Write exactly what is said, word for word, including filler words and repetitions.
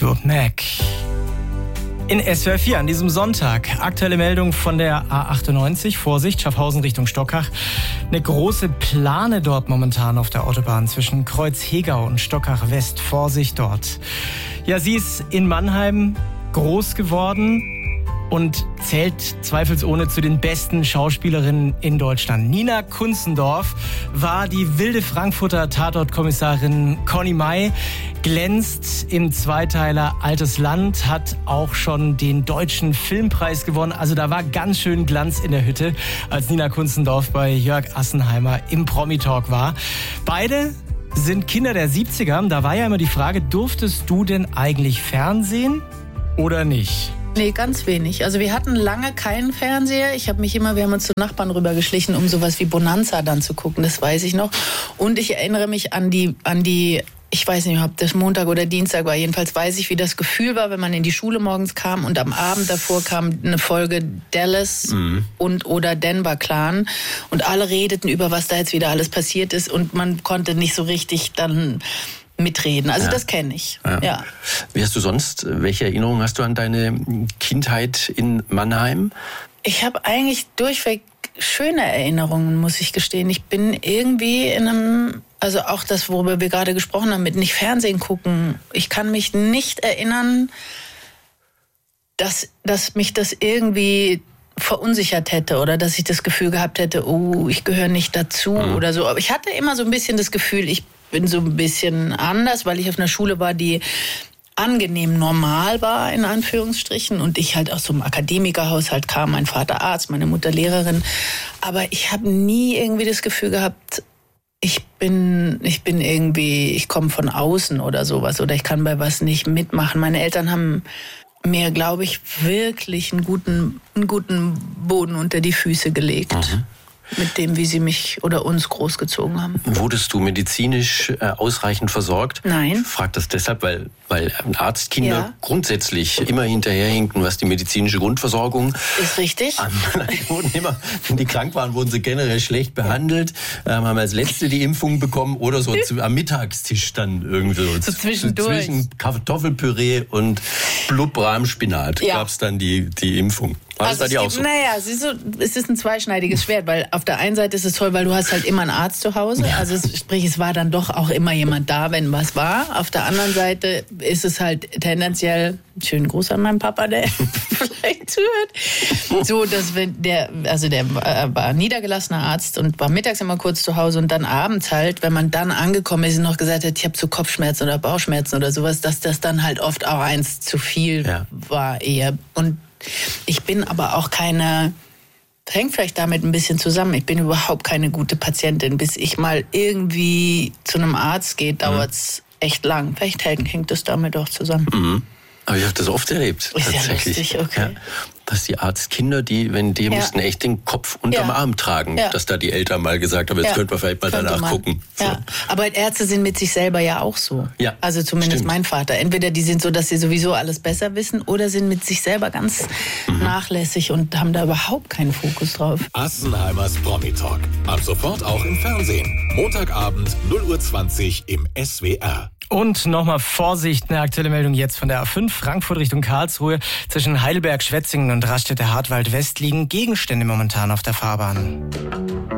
Fleetwood Mac. In S W R vier an diesem Sonntag. Aktuelle Meldung von der A achtundneunzig. Vorsicht, Schaffhausen Richtung Stockach. Eine große Plane dort momentan auf der Autobahn zwischen Kreuz-Hegau und Stockach West. Vorsicht dort. Ja, sie ist in Mannheim groß geworden und zählt zweifelsohne zu den besten Schauspielerinnen in Deutschland. Nina Kunzendorf war die wilde Frankfurter Tatortkommissarin Conny May, glänzt im Zweiteiler Altes Land, hat auch schon den Deutschen Filmpreis gewonnen. Also da war ganz schön Glanz in der Hütte, als Nina Kunzendorf bei Jörg Assenheimer im Promi-Talk war. Beide sind Kinder der siebziger. Da war ja immer die Frage, durftest du denn eigentlich Fernsehen oder nicht? Nee, ganz wenig. Also wir hatten lange keinen Fernseher. Ich habe mich immer, wir haben uns zu Nachbarn rübergeschlichen, um sowas wie Bonanza dann zu gucken, das weiß ich noch. Und ich erinnere mich an die, an die, ich weiß nicht, ob das Montag oder Dienstag war, jedenfalls weiß ich, wie das Gefühl war, wenn man in die Schule morgens kam und am Abend davor kam eine Folge Dallas mhm. und oder Denver Clan und alle redeten über, was da jetzt wieder alles passiert ist und man konnte nicht so richtig dann mitreden. Also ja. Das kenne ich. Ja. Ja. Wie hast du sonst, welche Erinnerungen hast du an deine Kindheit in Mannheim? Ich habe eigentlich durchweg schöne Erinnerungen, muss ich gestehen. Ich bin irgendwie in einem, also auch das, worüber wir gerade gesprochen haben, mit nicht Fernsehen gucken. Ich kann mich nicht erinnern, dass, dass mich das irgendwie verunsichert hätte oder dass ich das Gefühl gehabt hätte, oh, ich gehöre nicht dazu mhm. oder so. Aber ich hatte immer so ein bisschen das Gefühl, ich bin so ein bisschen anders, weil ich auf einer Schule war, die angenehm normal war, in Anführungsstrichen. Und ich halt aus so einem Akademikerhaushalt kam, mein Vater Arzt, meine Mutter Lehrerin. Aber ich habe nie irgendwie das Gefühl gehabt, ich bin, ich bin irgendwie, ich komme von außen oder sowas. Oder ich kann bei was nicht mitmachen. Meine Eltern haben mir, glaube ich, wirklich einen guten, einen guten Boden unter die Füße gelegt. Mhm. Mit dem, wie sie mich oder uns großgezogen haben. Wurdest du medizinisch äh, ausreichend versorgt? Nein. Ich frage das deshalb, weil, weil Arztkinder ja. grundsätzlich immer hinterherhinken, was die medizinische Grundversorgung ist. Richtig. Die wurden immer, wenn die krank waren, wurden sie generell schlecht behandelt, ähm, haben als Letzte die Impfung bekommen oder so zu, am Mittagstisch dann irgendwie so, so zwischendurch. Zwischen Kartoffelpüree und Blubrahmspinat ja. gab es dann die, die Impfung. War also das bei dir auch so? Naja, es ist, so, es ist ein zweischneidiges Schwert, weil auf der einen Seite ist es toll, weil du hast halt immer einen Arzt zu Hause. Ja. Also es, sprich, es war dann doch auch immer jemand da, wenn was war. Auf der anderen Seite ist es halt tendenziell, schönen Gruß an meinen Papa, der vielleicht zuhört, so, dass wenn der, also der war niedergelassener Arzt und war mittags immer kurz zu Hause und dann abends halt, wenn man dann angekommen ist und noch gesagt hat, ich habe so Kopfschmerzen oder Bauchschmerzen oder sowas, dass das dann halt oft auch eins zu viel ja. war eher. Und ich bin aber auch keine, hängt vielleicht damit ein bisschen zusammen, ich bin überhaupt keine gute Patientin. Bis ich mal irgendwie zu einem Arzt gehe, dauert es mhm. echt lang. Vielleicht hängt das damit auch zusammen. Mhm. Aber ich habe das oft erlebt. Ist tatsächlich. Ja lustig, okay. Ja, dass die Arztkinder, die, wenn die ja. mussten echt den Kopf unterm ja. Arm tragen, ja. dass da die Eltern mal gesagt haben, jetzt ja. könnten wir vielleicht mal Könnte danach man. gucken. So. Ja. Aber Ärzte sind mit sich selber ja auch so. Ja. Also zumindest Stimmt. mein Vater. Entweder die sind so, dass sie sowieso alles besser wissen oder sind mit sich selber ganz mhm. nachlässig und haben da überhaupt keinen Fokus drauf. Assenheimers Promi-Talk. Ab sofort auch im Fernsehen. Montagabend null Uhr zwanzig im S W R. Und nochmal Vorsicht, eine aktuelle Meldung jetzt von der A fünf, Frankfurt Richtung Karlsruhe. Zwischen Heidelberg, Schwetzingen und Raststätte Hartwald West liegen Gegenstände momentan auf der Fahrbahn.